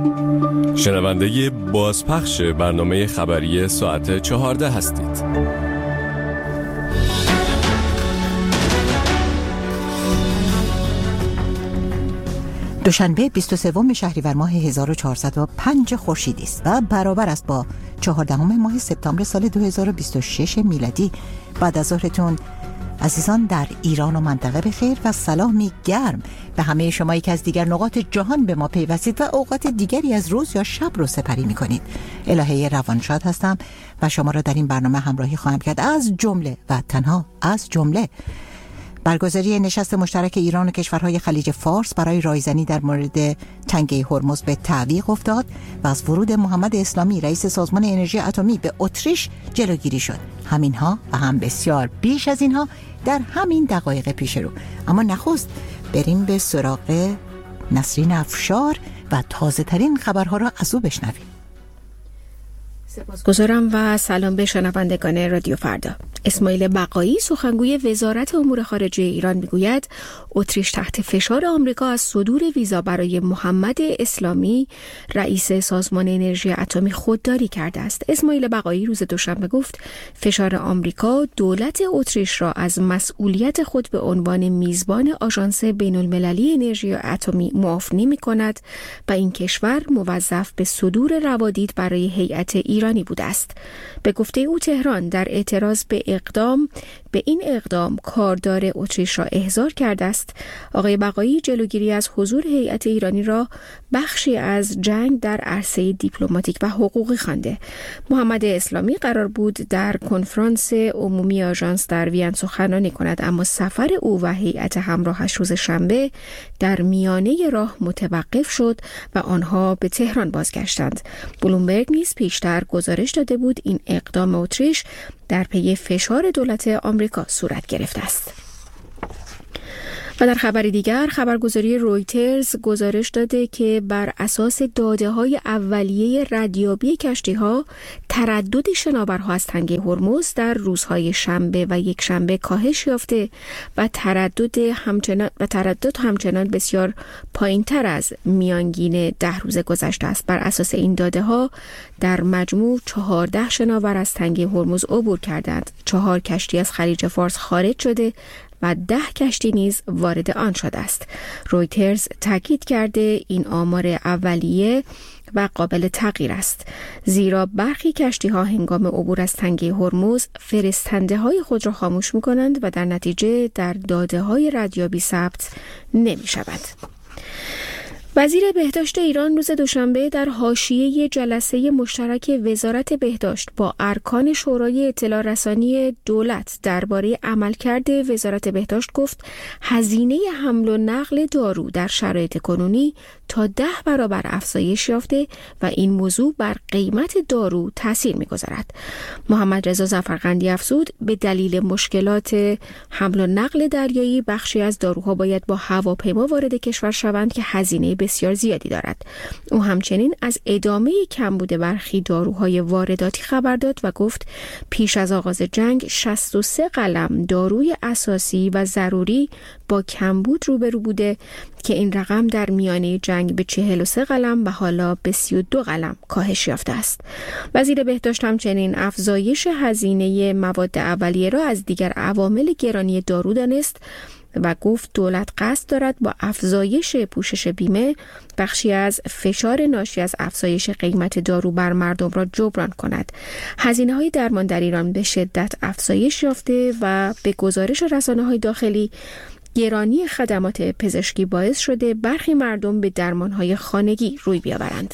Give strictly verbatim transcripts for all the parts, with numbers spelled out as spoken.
شنونده بازپخش برنامه خبری ساعت چهارده هستید. دوشنبه بیست و سوم شهریور ماه هزار و چهارصد و پنج خورشیدی است و برابر است با چهاردهم ماه سپتامبر سال دو هزار و بیست و شش میلادی. بعد از ظهرتون عزیزان در ایران و منطقه بخیر و سلامی گرم به همه شمایی که از دیگر نقاط جهان به ما پیوستید و اوقات دیگری از روز یا شب رو سپری می‌کنید. الهه روانشاد هستم و شما را در این برنامه همراهی خواهم کرد. از جمله و تنها از جمله برگزاری نشست مشترک ایران و کشورهای خلیج فارس برای رایزنی در مورد تنگه هرمز به تعویق افتاد و از ورود محمد اسلامی رئیس سازمان انرژی اتمی به اتریش جلوگیری شد. همینها و هم بسیار بیش از اینها در همین دقایق پیش رو. اما نخست بریم به سراغ نسرین افشار و تازه ترین خبرها را از او بشنویم. سپاسگزارم و سلام به شنوندگان رادیو فردا. اسماعیل بقایی سخنگوی وزارت امور خارجه ایران میگوید اتریش تحت فشار آمریکا از صدور ویزا برای محمد اسلامی رئیس سازمان انرژی اتمی خودداری کرده است. اسماعیل بقایی روز دوشنبه گفت فشار آمریکا دولت اتریش را از مسئولیت خود به عنوان میزبان آژانس بین‌المللی انرژی اتمی معاف نمی‌کند و این کشور موظف به صدور روادید برای هیئت ایرانی بوده است. به گفته او تهران در اعتراض به اقدام به این اقدام کاردار اتریش را احضار کرده است. آقای بقایی جلوگیری از حضور هیئت ایرانی را بخشی از جنگ در عرصه دیپلماتیک و حقوقی خوانده. محمد اسلامی قرار بود در کنفرانس عمومی آژانس در وین سخنرانی کند، اما سفر او و هیئت همراهش روز شنبه در میانه راه متوقف شد و آنها به تهران بازگشتند. بلومبرگ نیز پیشتر گزارش داده بود این اقدام اتریش در پی فشار دولت آمریکا صورت گرفته است. و در خبری دیگر خبرگزاری رویترز گزارش داده که بر اساس داده‌های اولیه ردیابی کشتی‌ها تردد شناورها از تنگه هرمز در روزهای شنبه و یک شنبه کاهش یافته و تردد همچنان و تردد همچنان بسیار پایین‌تر از میانگین ده روز گذشته است. بر اساس این داده‌ها در مجموع چهارده شناور از تنگه هرمز عبور کردند. چهار کشتی از خلیج فارس خارج شده و ده کشتی نیز وارد آن شده است. رویترز تاکید کرده این آمار اولیه و قابل تغییر است، زیرا برخی کشتی ها هنگام عبور از تنگه هرمز فرستنده های خود را خاموش می کنند و در نتیجه در داده های ردیابی ثبت نمی شود. وزیر بهداشت ایران روز دوشنبه در حاشیه جلسه مشترک وزارت بهداشت با ارکان شورای اطلاع رسانی دولت درباره عملکرد وزارت بهداشت گفت هزینه حمل و نقل دارو در شرایط کنونی تا ده برابر افزایش یافته و این موضوع بر قیمت دارو تاثیر می‌گذارد. محمد رضا ظفرقندی افزود به دلیل مشکلات حمل و نقل دریایی بخشی از داروها باید با هواپیما وارد کشور شوند که هزینه بسیار زیادی دارد. او همچنین از ادامه کمبود برخی داروهای وارداتی خبر داد و گفت پیش از آغاز جنگ شصت و سه قلم داروی اساسی و ضروری با کمبود روبرو بوده که این رقم در میانه جنگ به چهل و سه قلم و حالا به سی و دو قلم کاهش یافته است. وزیر بهداشت همچنین افزایش هزینه مواد اولیه را از دیگر عوامل گرانی دارو دانست و گفت دولت قصد دارد با افزایش پوشش بیمه بخشی از فشار ناشی از افزایش قیمت دارو بر مردم را جبران کند. هزینه‌های درمان در ایران به شدت افزایش یافته و به گزارش رسانه‌های داخلی گرانی خدمات پزشکی باعث شده برخی مردم به درمان‌های خانگی روی بیاورند.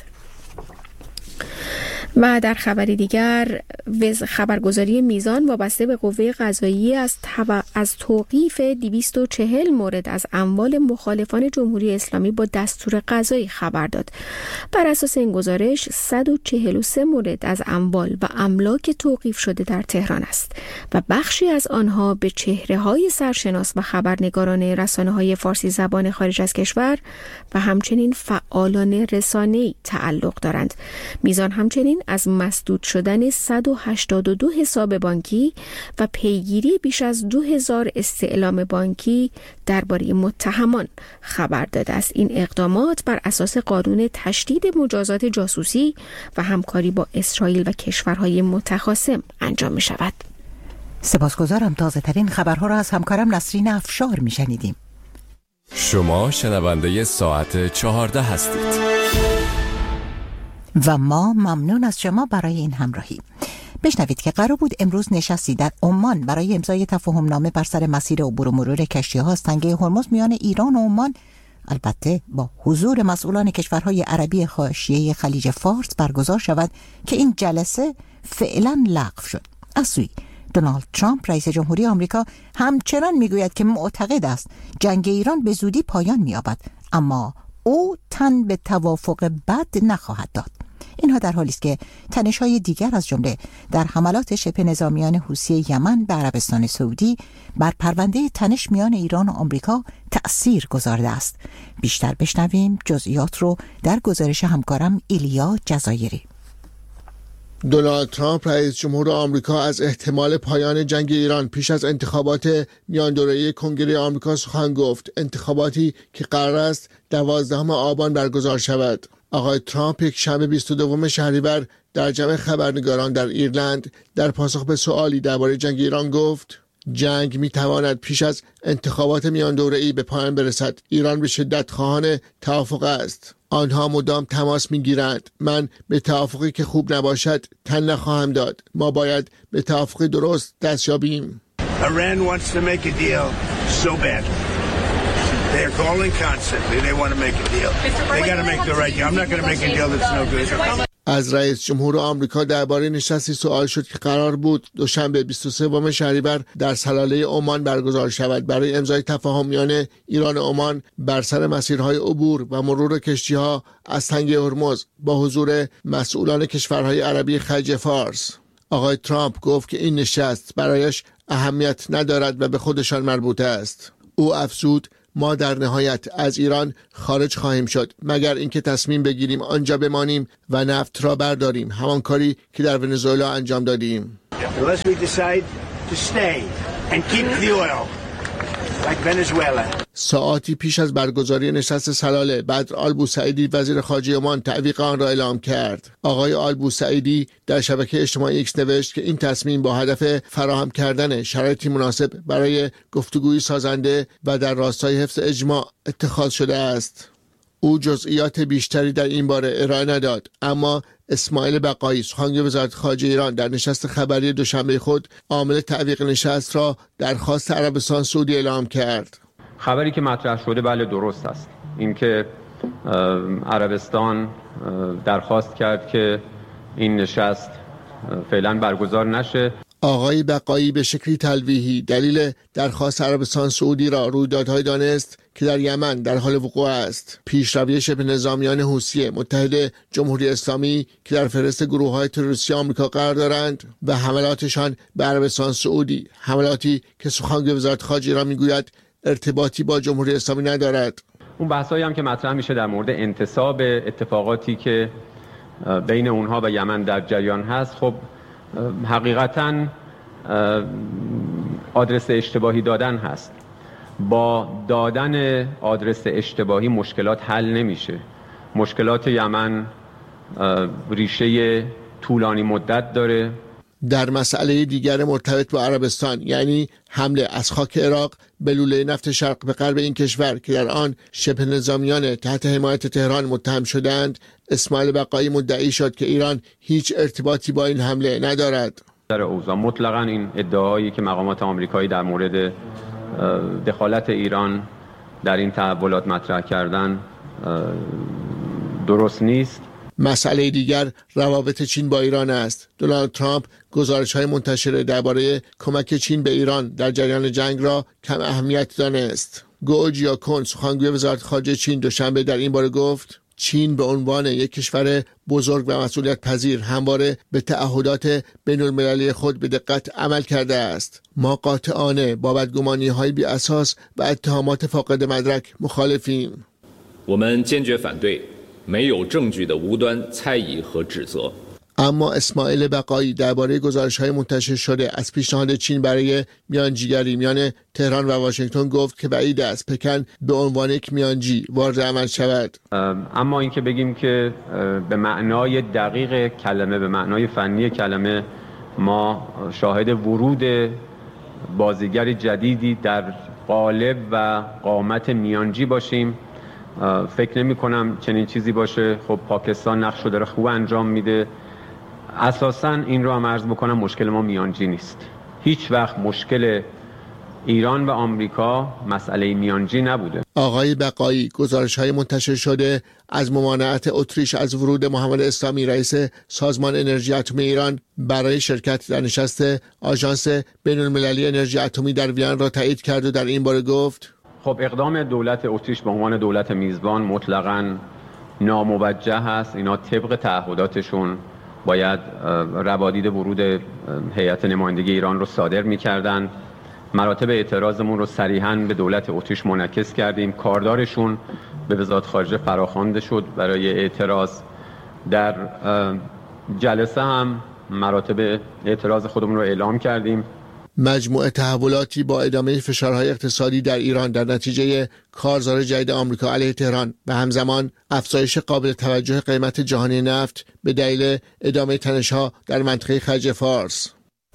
و در خبری دیگر خبرگزاری میزان وابسته به قوه قضاییه از, از توقیف دویست و چهل مورد از اموال مخالفان جمهوری اسلامی با دستور قضایی خبر داد. بر اساس این گزارش صد و چهل و سه مورد از اموال و املاک توقیف شده در تهران است و بخشی از آنها به چهره‌های سرشناس و خبرنگاران رسانه‌های فارسی زبان خارج از کشور و همچنین فعالان رسانه‌ای تعلق دارند. میزان همچنین از مسدود شدن صد و هشتاد و دو حساب بانکی و پیگیری بیش از دو هزار استعلام بانکی درباره متهمان خبر داده است. این اقدامات بر اساس قانون تشدید مجازات جاسوسی و همکاری با اسرائیل و کشورهای متخاصم انجام می شود. سپاسگزارم. تازه ترین خبرها را از همکارم نسرین افشار می شنیدیم. شما شنونده ساعت چهارده هستید و ما ممنون از شما برای این همراهی. بشنوید که قرار بود امروز نشستی در عمان برای امضای تفاهم نامه بر سر مسیر عبور و مرور کشتی‌ها از تنگه هرمز میان ایران و عمان، البته با حضور مسئولان کشورهای عربی حاشیه خلیج فارس، برگزار شود که این جلسه فعلا لغو شد. از سوی دونالد ترامپ رئیس جمهوری آمریکا همچنان میگوید که معتقد است جنگ ایران به زودی پایان می‌یابد، اما او تن به توافق بد نخواهد داد. اینها در حالی است که تنش‌های دیگر از جمله در حملات شبه نظامیان حوثی یمن به عربستان سعودی بر پرونده تنش میان ایران و آمریکا تأثیر گذارده است. بیشتر بشنویم جزئیات رو در گزارش همکارم ایلیا جزایری. دونالد ترامپ رئیس جمهور آمریکا از احتمال پایان جنگ ایران پیش از انتخابات میان دوره‌ای کنگره آمریکا سخن گفت، انتخاباتی که قرار است دوازدهم آبان برگزار شود. آقای ترامپ یک شنبه بیست و دوم شهریور در جمع خبرنگاران در ایرلند در پاسخ به سوالی درباره جنگ ایران گفت: جنگ میتواند پیش از انتخابات میان دوره‌ای به پایان برسد. ایران به شدت خواهان توافق است. آنها مدام تماس میگیرند. من به توافقی که خوب نباشد تن نخواهم داد. ما باید به توافقی درست دست یابیم. Iran wants to make a deal so bad. They're calling constantly. They want to make a deal. They got to make the right deal. I'm not going to make a deal that's no good. از رئیس جمهور آمریکا درباره نشستی سوال شد که قرار بود دوشنبه بیست و سوم شهریور در سلاله عمان برگزار شود برای امضای تفاهم میان ایران و عمان بر سر مسیرهای عبور و مرور کشتی‌ها از تنگه هرمز با حضور مسئولان کشورهای عربی خلیج فارس. آقای ترامپ گفت که این نشست برایش اهمیت ندارد و به خودشان مربوط است. او افزود: ما در نهایت از ایران خارج خواهیم شد مگر اینکه تصمیم بگیریم آنجا بمانیم و نفت را برداریم، همان کاری که در ونزوئلا انجام دادیم. Unless we decide to stay and keep the oil like Venezuela. ساعاتی پیش از برگزاری نشست سلاله، بدر آلبوسعیدی وزیر خارجه عمان تعویق آن را اعلام کرد. آقای آلبوسعیدی در شبکه اجتماعی ایکس نوشت که این تصمیم با هدف فراهم کردن شرایطی مناسب برای گفتگوی سازنده و در راستای حفظ اجماع اتخاذ شده است. او جزئیات بیشتری در این باره ارائه نداد، اما اسماعیل بقایی سخنگوی وزارت خارجه ایران در نشست خبری دوشنبه خود عامل تعویق نشست را درخواست عربستان سعودی اعلام کرد. خبری که مطرح شده بله درست است. اینکه عربستان درخواست کرد که این نشست فعلا برگزار نشه. آقای بقایی به شکلی تلویحی دلیل درخواست عربستان سعودی را رویدادهای دانست که در یمن در حال وقوع است. پیشروی شبه نظامیان حوثی متحد جمهوری اسلامی که در فهرست گروه‌های تروریستی آمریکا قرار دارند و حملاتشان به عربستان سعودی، حملاتی که سخنگوی وزارت خارجه ایران میگوید ارتباطی با جمهوری اسلامی ندارد. اون بحثایی هم که مطرح میشه در مورد انتصاب اتفاقاتی که بین اونها و یمن در جریان هست، خب حقیقتاً آدرس اشتباهی دادن هست. با دادن آدرس اشتباهی مشکلات حل نمیشه. مشکلات یمن ریشه طولانی مدت داره. در مسئله دیگر مرتبط با عربستان، یعنی حمله از خاک عراق به لوله نفت شرق به غرب این کشور که در آن شبه نظامیان تحت حمایت تهران متهم شدند، اسماعیل بقایی مدعی شد که ایران هیچ ارتباطی با این حمله ندارد. در اوضاع مطلقاً این ادعاهایی که مقامات آمریکایی در مورد دخالت ایران در این تحولات مطرح کردن درست نیست. مسئله دیگر روابط چین با ایران است. دونالد ترامپ گزارش‌های منتشره درباره کمک چین به ایران در جریان جنگ را کم اهمیت دانست. گو جیاکون سخنگوی وزارت خارجه چین دوشنبه در این باره گفت: چین به عنوان یک کشور بزرگ و مسئولیت پذیر همواره به تعهدات بین المللی خود به دقت عمل کرده است. ما قاطعانه با بدگمانی‌های بی اساس و اتهامات فاقد مدرک مخالفیم. 我们坚决反对没有证据的无端猜疑和指责。 اما اسماعیل بقایی درباره گزارش‌های منتشر شده از پیشنهاد چین برای میانجیگری میان تهران و واشنگتن گفت که بعید است پکن به عنوان یک میانجی وارد عمل شود. اما اینکه بگیم که به معنای دقیق کلمه، به معنای فنی کلمه ما شاهد ورود بازیگر جدیدی در قالب و قامت میانجی باشیم، فکر نمی کنم چنین چیزی باشه. خب پاکستان نقشو داره خوب انجام میده. اساساً این رو هم عرض بکنم مشکل ما میانجی نیست. هیچ وقت مشکل ایران و آمریکا مسئله میانجی نبوده. آقای بقایی گزارش‌های منتشر شده از ممانعت اتریش از ورود محمد اسلامی رئیس سازمان انرژی اتمی ایران برای شرکت در نشست آژانس بین‌المللی انرژی اتمی در وین را تایید کرد و در این باره گفت خب اقدام دولت اتریش به عنوان دولت میزبان مطلقاً ناموجه است. اینا طبق تعهداتشون باید روادید ورود هیئت نمایندگی ایران رو صادر می‌کردند. مراتب اعتراضمون رو صریحاً به دولت اتریش منعکس کردیم. کاردارشون به وزارت خارجه فراخوانده شد برای اعتراض. در جلسه هم مراتب اعتراض خودمون رو اعلام کردیم. مجموعه تحولاتی با ادامه فشارهای اقتصادی در ایران در نتیجه کارزار جدید آمریکا علیه تهران و همزمان افزایش قابل توجه قیمت جهانی نفت به دلیل ادامه تنش‌ها در منطقه خلیج فارس.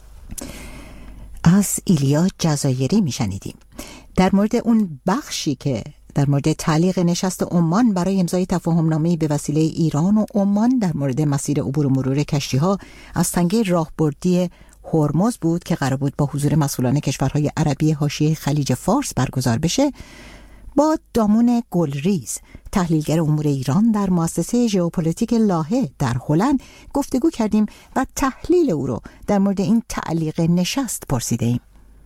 از ایلیا جزایری میشنیدیم در مورد اون بخشی که در مورد تعلیق نشست عمان برای امضای تفاهم‌نامه‌ای به وسیله ایران و عمان در مورد مسیر عبور و مرور کشتی‌ها از تنگه راهبردی هرمز بود که قرار بود با حضور مسئولان کشورهای عربی حاشیه خلیج فارس برگزار بشه. با دامون گلریز تحلیلگر امور ایران در مؤسسه ژئوپلیتیک لاهه در هلند گفتگو کردیم و تحلیل او رو در مورد این تعلیق نشست پرسیده ایم.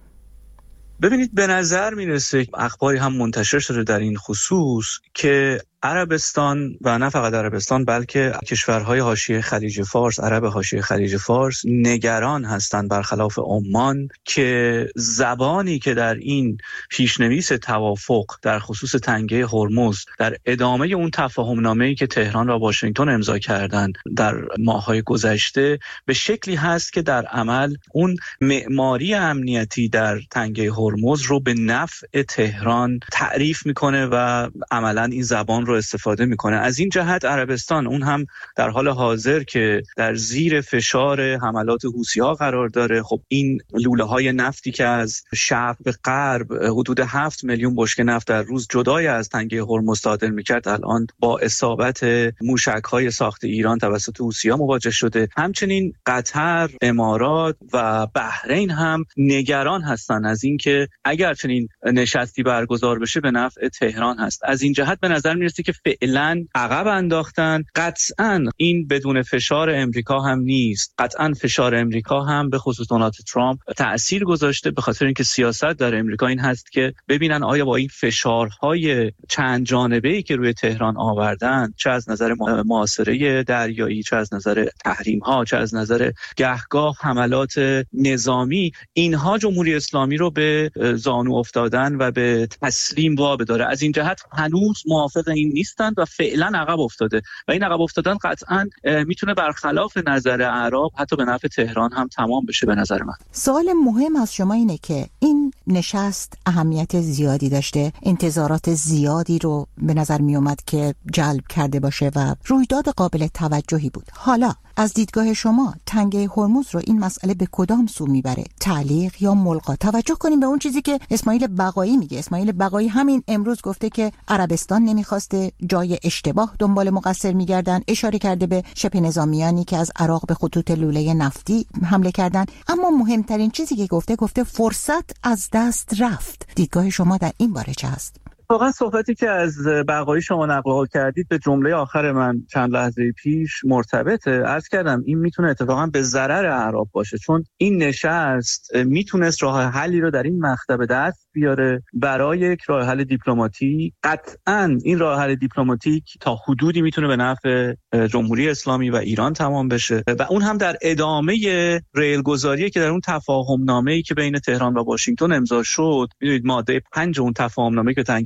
ببینید به نظر میرسه اخباری هم منتشر شده در این خصوص که عربستان و نه فقط عربستان بلکه کشورهای حاشیه خلیج فارس، عرب حاشیه خلیج فارس نگران هستند برخلاف عمان که زبانی که در این پیشنویس توافق در خصوص تنگه هرمز در ادامه اون تفاهم‌نامه‌ای که تهران و واشنگتن امضا کردند در ماه‌های گذشته به شکلی هست که در عمل اون معماری امنیتی در تنگه هرمز رو به نفع تهران تعریف میکنه و عملاً این زبان رو استفاده میکنه. از این جهت عربستان اون هم در حال حاضر که در زیر فشار حملات حوثی‌ها قرار داره، خب این لوله های نفتی که از شرق به غرب حدود هفت میلیون بشکه نفت در روز جدای از تنگه هرمز صادر میکرد، الان با اصابت موشک‌های ساخت ایران توسط حوثی‌ها مواجه شده. همچنین قطر، امارات و بحرین هم نگران هستند از اینکه اگر چنین نشستی برگزار بشه به نفع تهران هست. از این جهت به نظر میرسه که فعلا عقب انداختن. قطعاً این بدون فشار امریکا هم نیست. قطعاً فشار امریکا هم به خصوص دونالد ترامپ تأثیر گذاشته، به خاطر اینکه سیاست در امریکا این هست که ببینن آیا با این فشارهای چند جانبه‌ای که روی تهران آوردن، چه از نظر محاصره دریایی، چه از نظر تحریم‌ها، چه از نظر گهگاه حملات نظامی، اینها جمهوری اسلامی رو به زانو افتادن و به تسلیم وابداره. از این جهت هنوز موافق این نیستند و فعلا عقب افتاده و این عقب افتادن قطعا میتونه برخلاف نظر اعراب حتی به نفع تهران هم تمام بشه. به نظر من سوال مهم از شما اینه که این نشست اهمیت زیادی داشته، انتظارات زیادی رو به نظر می اومد که جلب کرده باشه و رویداد قابل توجهی بود. حالا از دیدگاه شما تنگه هرمز رو این مسئله به کدام سو میبره؟ تعلیق یا ملغا؟ توجه کنیم به اون چیزی که اسماعیل بقایی میگه. اسماعیل بقایی همین امروز گفته که عربستان نمیخواسته، جای اشتباه دنبال مقصر میگردن، اشاره کرده به شبه نظامیانی که از عراق به خطوط لوله نفتی حمله کردن. اما مهمترین چیزی که گفته گفته فرصت از دست رفت. دیدگاه شما در این باره چه هست؟ واقعا صحبتی که از بقایی شما نقل کردید به جمله آخر من چند لحظه پیش مرتبطه. عرض کردم این میتونه اتفاقا به ضرر اعراب باشه، چون این نشست میتونست راه حلی رو در این مقطع به دست بیاره برای یک راه حل دیپلماتیک. قطعاً این راه حل دیپلماتیک تا حدودی میتونه به نفع جمهوری اسلامی و ایران تمام بشه و اون هم در ادامه ریلگذاری که در اون تفاهم نامه‌ای که بین تهران و واشنگتن امضا شد. میدونید ماده پنج اون تفاهم نامه‌ای که تنگه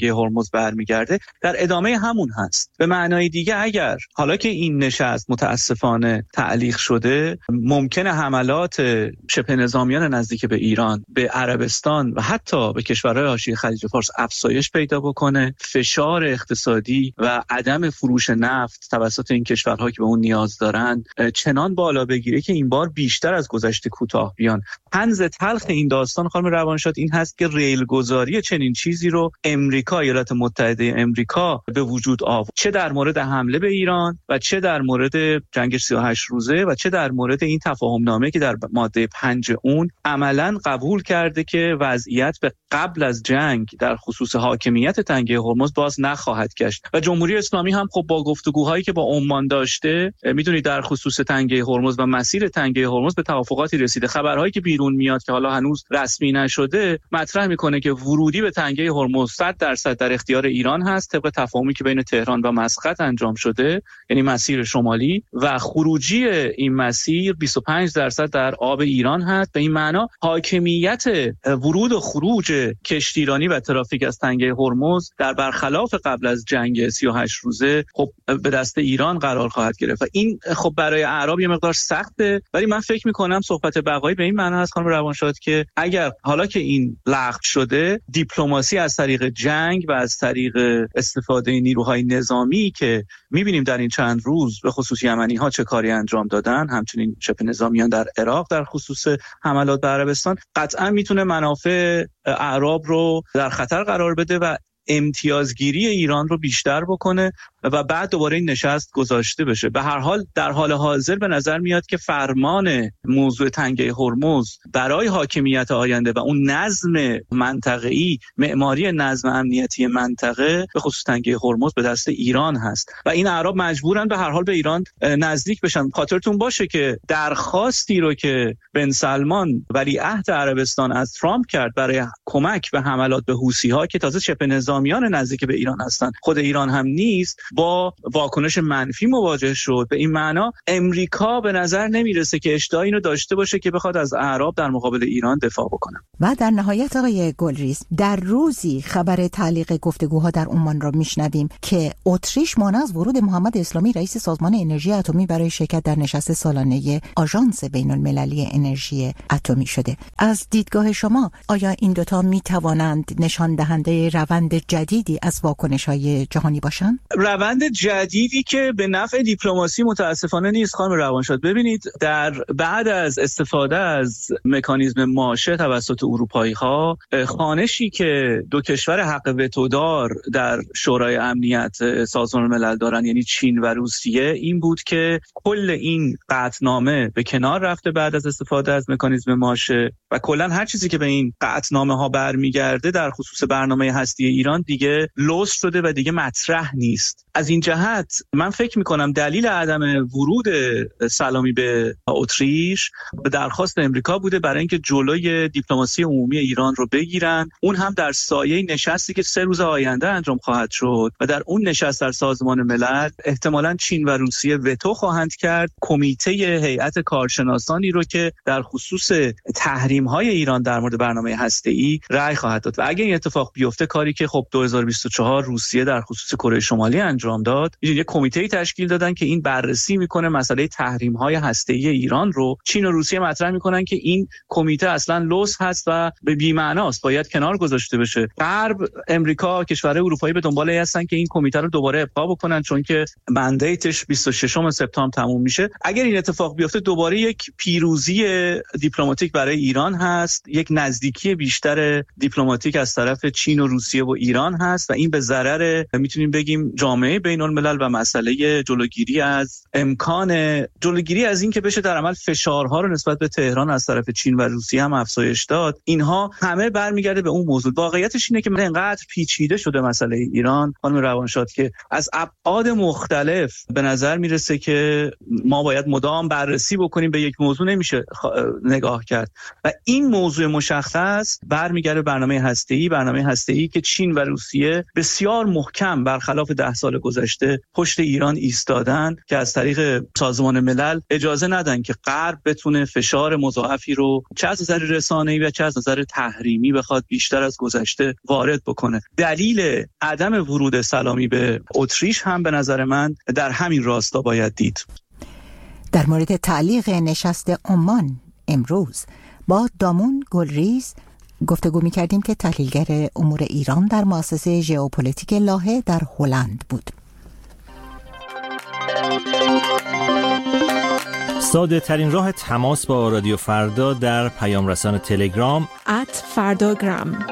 تنگه هرمز برمیگرده در ادامه همون هست. به معنای دیگه اگر حالا که این نشست متاسفانه تعلیق شده، ممکنه حملات شبه نظامیان نزدیک به ایران، به عربستان و حتی به کشورهای حاشیه خلیج فارس افزایش پیدا بکنه. فشار اقتصادی و عدم فروش نفت توسط این کشورها که به اون نیاز دارن چنان بالا بگیره که این بار بیشتر از گذشته کوتاه بیان. طنز تلخ این داستان خانم روانشاد این هست که ریل گذاری چنین چیزی رو امریکا، ایالات متحده امریکا به وجود آورد، چه در مورد حمله به ایران و چه در مورد جنگ سی و هشت روزه و چه در مورد این تفاهم نامه که در ماده پنج اون عملاً قبول کرده که وضعیت به قبل از جنگ در خصوص حاکمیت تنگه هرمز باز نخواهد گشت. و جمهوری اسلامی هم خب با گفتگوهایی که با عمان داشته، میدونید در خصوص تنگه هرمز و مسیر تنگه هرمز به توافقاتی رسیده. خبرهایی که بیرون میاد که حالا هنوز رسمی نشده مطرح میکنه که ورودی به تنگه هرمز صد درصد در اختیار ایران هست طبق تفاهمی که بین تهران و مسقط انجام شده، یعنی مسیر شمالی، و خروجی این مسیر بیست و پنج درصد در آب ایران هست. به این معنا حاکمیت ورود و خروج کشتیرانی و ترافیک از تنگه هرمز در برخلاف قبل از جنگ سی و هشت روزه خب به دست ایران قرار خواهد گرفت و این خب برای اعراب یه مقدار سخته. ولی من فکر میکنم صحبت بقایی به این معنا هست خانم روانشاد که اگر حالا که این لغو شده، دیپلماسی از طریق جنگ و از طریق استفاده نیروهای نظامی که میبینیم در این چند روز به خصوص یمنی ها چه کاری انجام دادن، همچنین شبه نظامیان در عراق در خصوص حملات به عربستان، قطعا میتونه منافع اعراب رو در خطر قرار بده و امتیازگیری ایران رو بیشتر بکنه و بعد دوباره این نشست گذاشته بشه. به هر حال در حال حاضر به نظر میاد که فرمان موضوع تنگه هرمز برای حاکمیت آینده و اون نظم منطقه‌ای، معماری نظم امنیتی منطقه به خصوص تنگه هرمز به دست ایران هست و این اعراب مجبورن به هر حال به ایران نزدیک بشن. خاطرتون باشه که درخواستی رو که بن سلمان ولیعهد عربستان از ترامپ کرد برای کمک به حملات به حوثی‌ها که تازه شبه نظامیان نزدیک به ایران هستن، خود ایران هم نیست، با واکنش منفی مواجه شد. به این معنا امریکا به نظر نمیرسه که اشتها اینو داشته باشه که بخواد از اعراب در مقابل ایران دفاع بکنه. و در نهایت آقای گلریز، در روزی خبر تعلیق گفتگوها در عمان را میشنویم که اتریش مانع از ورود محمد اسلامی رئیس سازمان انرژی اتمی برای شرکت در نشست سالانه آژانس بین المللی انرژی اتمی شده. از دیدگاه شما آیا این دوتا میتوانند نشان دهنده روند جدیدی از واکنش‌های جهانی باشند؟ روند جدیدی که به نفع دیپلماسی متاسفانه نیست خانم روانشاد. ببینید در بعد از استفاده از مکانیزم ماشه توسط اروپایی‌ها، خوانشی که دو کشور حق وتودار در شورای امنیت سازمان ملل دارن، یعنی چین و روسیه، این بود که کل این قطعنامه به کنار رفته بعد از استفاده از مکانیزم ماشه و کلا هر چیزی که به این قطعنامه ها برمیگرده در خصوص برنامه هستی ایران دیگه لوث شده و دیگه مطرح نیست. از این جهت من فکر میکنم دلیل عدم ورود سلامی به اتریش به درخواست امریکا بوده برای اینکه جلوی دیپلماسی عمومی ایران رو بگیرن، اون هم در سایه نشستی که سه روز آینده انجام خواهد شد و در اون نشست در سازمان ملل احتمالاً چین و روسیه وتو خواهند کرد. کمیته هیئت کارشناسانی رو که در خصوص تحریم‌های ایران در مورد برنامه هسته‌ای رأی خواهد داد و اگه این اتفاق بیفته، کاری که خب دو هزار و بیست و چهار روسیه در خصوص کره شمالی انجام داد، یه کمیته تشکیل دادن که این بررسی میکنه مسئله تحریم‌های هسته‌ای ایران رو. چین و روسیه مطرح میکنن که این کمیته اصلا لوث هست و به بی‌معناست، باید کنار گذاشته بشه. غرب، امریکا، کشورهای اروپایی به دنبال هستن که این کمیته رو دوباره ابقا بکنن چون که مندیتش بیست و ششم سپتامبر تموم میشه. اگر این اتفاق بیفته دوباره یک پیروزی دیپلماتیک برای ایران هست، یک نزدیکی بیشتر دیپلماتیک از طرف چین و روسیه و ایران هست و این به ضرر میتونیم بگیم جامعه بین الملل و مسئله جلوگیری از امکان جلوگیری از این که بشه در عمل فشارها رو نسبت به تهران از طرف چین و روسیه هم افزایش داد. اینها همه برمیگرده به اون موضوع. واقعیتش اینه که اینقدر پیچیده شده مسئله ایران خانم روانشاد که از ابعاد مختلف به نظر میرسه که ما باید مدام بررسی بکنیم، به یک موضوع نمیشه نگاه کرد و این موضوع مشخص برمیگرده برنامه هسته‌ای برنامه هسته‌ای که چین و روسیه بسیار محکم برخلاف ده سال گذشته پشت ایران ایستادن که از طریق سازمان ملل اجازه ندن که غرب بتونه فشار مضاعفی رو چه از نظر رسانه‌ای و چه از نظر تحریمی بخواد بیشتر از گذشته وارد بکنه. دلیل عدم ورود سلامی به اتریش هم به نظر من در همین راستا باید دید. در مورد تعلیق نشست عمان امروز با دامون گلریز گفتگو می کردیم که تحلیلگر امور ایران در مؤسسه ژئوپلیتیک لاهه در هلند بود. ساده ترین راه تماس با رادیو فردا در پیام رسان تلگرام ات فرداگرام.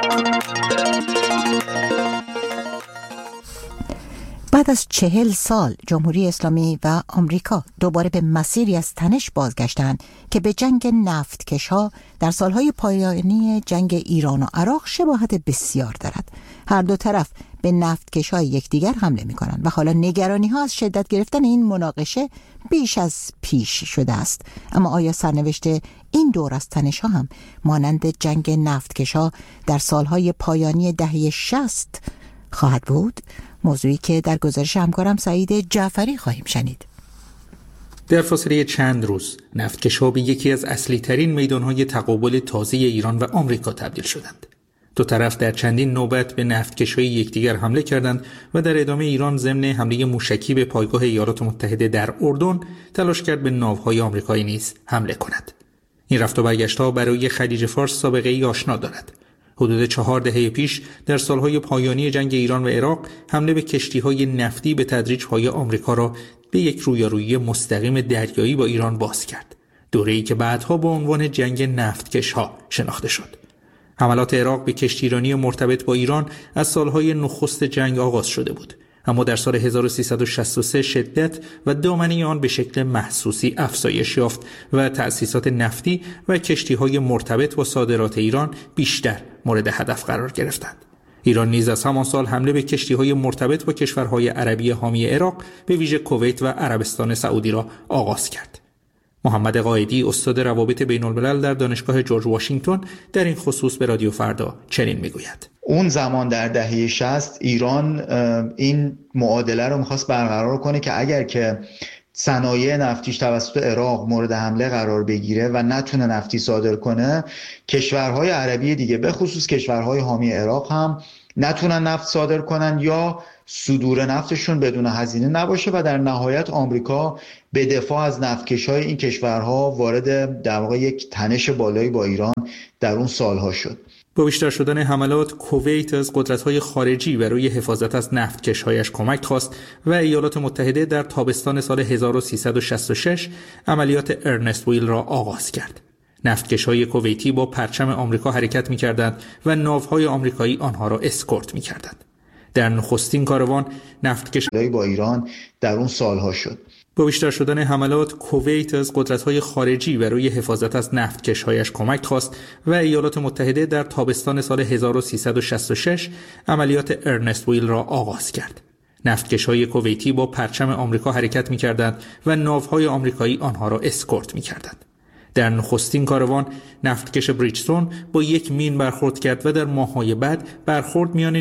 بعد از چهل سال جمهوری اسلامی و آمریکا دوباره به مسیری از تنش بازگشتند که به جنگ نفتکش‌ها در سالهای پایانی جنگ ایران و عراق شباهت بسیار دارد. هر دو طرف به نفتکش‌های یکدیگر حمله می‌کنند و حالا نگرانی‌ها از شدت گرفتن این مناقشه بیش از پیش شده است. اما آیا سرنوشت این دور از تنش‌ها هم مانند جنگ نفتکش‌ها در سالهای پایانی دهه شصت خواهد بود؟ موضوعی که در گزارش همکارم سعید جعفری خواهیم شنید. در فاصله چند روز نفتکش‌ها به یکی از اصلی ترین میدان‌های تقابل تازه ایران و آمریکا تبدیل شدند. دو طرف در چندین نوبت به نفتکش‌های یکدیگر حمله کردند و در ادامه ایران ضمن حمله موشکی به پایگاه ایالات متحده در اردن تلاش کرد به ناوهای آمریکایی نیز حمله کند. این رفت و برگشت‌ها برای خلیج فارس سابقه‌ای آشنا دارد. حدود چهار دهه پیش در سالهای پایانی جنگ ایران و عراق حمله به کشتی‌های نفتی به تدریج پای آمریکا را به یک رویارویی مستقیم دریایی با ایران باز کرد. دوره‌ای که بعدها با عنوان جنگ نفتکش‌ها شناخته شد. حملات عراق به کشتیرانی مرتبط با ایران از سالهای نخست جنگ آغاز شده بود، اما در سال هزار و سیصد و شصت و سه شدت و دامنه آن به شکل محسوسی افزایش یافت و تأسیسات نفتی و کشتی‌های مرتبط با صادرات ایران بیشتر مورد هدف قرار گرفتند. ایران نیز از همان سال حمله به کشتی‌های مرتبط با کشورهای عربی حامی عراق به ویژه کویت و عربستان سعودی را آغاز کرد. محمد قائدی استاد روابط بین‌الملل در دانشگاه جورج واشنگتن در این خصوص به رادیو فردا چنین میگوید: اون زمان در دهه شصت ایران این معادله رو می‌خواست برقرار کنه که اگر که صنایع نفتیش توسط عراق مورد حمله قرار بگیره و نتونه نفتی صادر کنه، کشورهای عربی دیگه به خصوص کشورهای حامی عراق هم نتونن نفت صادر کنن یا صدور نفتشون بدون هزینه نباشه و در نهایت آمریکا به دفاع از نفتکش‌های این کشورها وارد در واقع یک تنش بالایی با ایران در اون سالها شد. با بیشتر شدن حملات، کویت از قدرت‌های خارجی برای حفاظت از نفتکش‌هایش کمک خواست و ایالات متحده در تابستان سال هزار و سیصد و شصت و شش عملیات ارنست ویل را آغاز کرد. نفتکش‌های کویتی با پرچم آمریکا حرکت می‌کردند و ناوهای آمریکایی آنها را اسکورت می‌کردند. در نخستین کاروان نفتکش‌های با ایران در اون سالها شد. با بیشتر شدن حملات، کویت از قدرت‌های خارجی برای حفاظت از نفتکش‌هایش کمک خواست و ایالات متحده در تابستان سال هزار و سیصد و شصت و شش عملیات ارنست ویل را آغاز کرد. نفتکش‌های کویتی با پرچم آمریکا حرکت می‌کردند و ناوهای آمریکایی آنها را اسکورت می‌کردند. در نخستین کاروان نفتکش بریجستون با یک مین برخورد کرد و در ماه‌های بعد برخورد میان